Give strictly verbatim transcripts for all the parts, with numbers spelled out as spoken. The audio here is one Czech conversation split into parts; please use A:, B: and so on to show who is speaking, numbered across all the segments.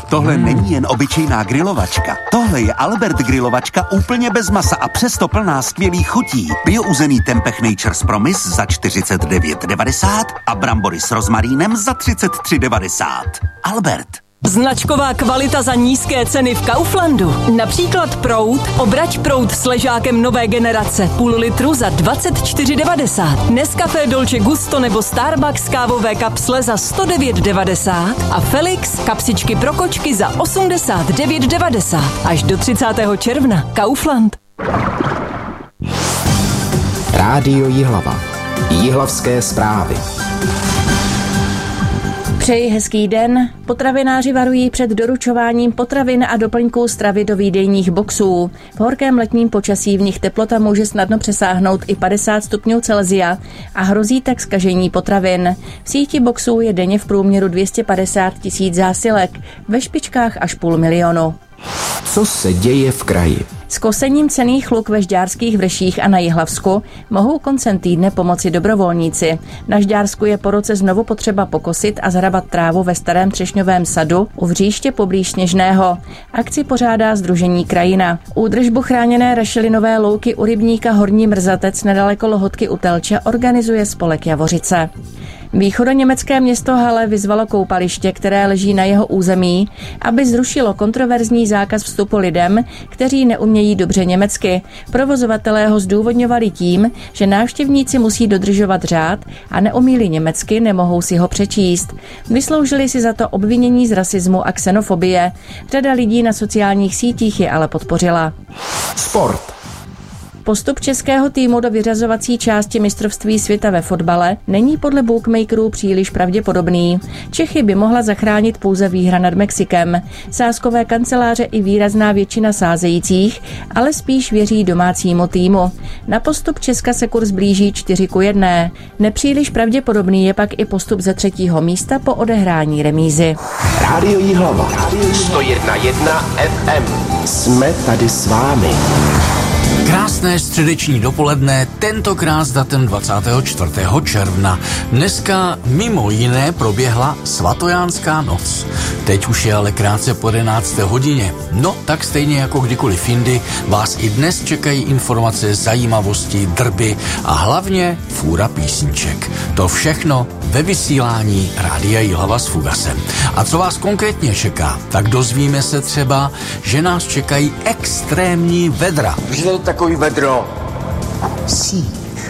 A: Tohle hmm. není jen obyčejná grilovačka. Tohle je Albert grilovačka úplně bez masa a přesto plná skvělých chutí. Biouzený tempeh Nature's Promise za čtyřicet devět devadesát a brambory s rozmarínem za třicet tři devadesát. Albert.
B: Značková kvalita za nízké ceny v Kauflandu. Například proud, obrač proud s ležákem nové generace, půl litru za dvacet čtyři devadesát. Nescafé Dolce Gusto nebo Starbucks kávové kapsle za sto devět devadesát a Felix kapsičky pro kočky za osmdesát devět devadesát. Až do třicátého června. Kaufland.
C: Rádio Jihlava. Jihlavské zprávy.
D: Přeji hezký den. Potravináři varují před doručováním potravin a doplňků stravy do výdejních boxů. V horkém letním počasí v nich teplota může snadno přesáhnout i padesát stupňů Celsia a hrozí tak zkažení potravin. V síti boxů je denně v průměru dvě stě padesát tisíc zásilek, ve špičkách až půl milionu.
C: Co se děje v kraji?
D: S kosením cenných luk ve Žďárských Vrších a na Jihlavsku mohou koncem týdne pomoci dobrovolníci. Na Žďársku je po roce znovu potřeba pokosit a zhrabat trávu ve starém třešňovém sadu u Vříště poblíž Sněžného. Akci pořádá Sdružení Krajina. Údržbu chráněné rašelinové louky u rybníka Horní Mrzatec nedaleko Lhotky u Telče organizuje spolek Javořice. Východoněmecké město Halle vyzvalo koupaliště, které leží na jeho území, aby zrušilo kontroverzní zákaz vstupu lidem, kteří neumějí dobře německy. Provozovatelé ho zdůvodňovali tím, že návštěvníci musí dodržovat řád a neumí-li německy, nemohou si ho přečíst. Vysloužili si za to obvinění z rasismu a xenofobie. Řada lidí na sociálních sítích je ale podpořila.
C: Sport.
D: Postup českého týmu do vyřazovací části mistrovství světa ve fotbale není podle bookmakerů příliš pravděpodobný. Čechy by mohla zachránit pouze výhra nad Mexikem. Sázkové kanceláře i výrazná většina sázejících, ale spíš věří domácímu týmu. Na postup Česka se kurz blíží čtyři ku jedné. Nepříliš pravděpodobný je pak i postup ze třetího místa po odehrání remízy.
C: Rádio Jihlava. sto jedna celá jedna ef em. Jsme tady s vámi.
E: Krásné středeční dopoledne, tentokrát s datem dvacátého čtvrtého června. Dneska mimo jiné proběhla svatojánská noc. Teď už je ale krátce po jedenácté hodině. No, tak stejně jako kdykoliv jindy vás i dnes čekají informace, zajímavosti, drby a hlavně fůra písniček. To všechno ve vysílání Rádia Jihlava s Fugasem. A co vás konkrétně čeká? Tak dozvíme se třeba, že nás čekají extrémní vedra.
C: Už je to takový vedro.
F: Sì,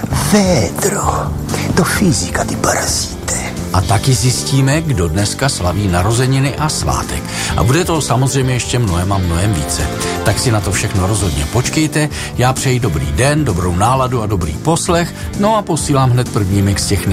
F: vedro. To fyzika di parazite.
E: A taky zjistíme, kdo dneska slaví narozeniny a svátek. A bude to samozřejmě ještě mnohem a mnohem více. Tak si na to všechno rozhodně počkejte. Já přeji dobrý den, dobrou náladu a dobrý poslech. No a posílám hned první mix těch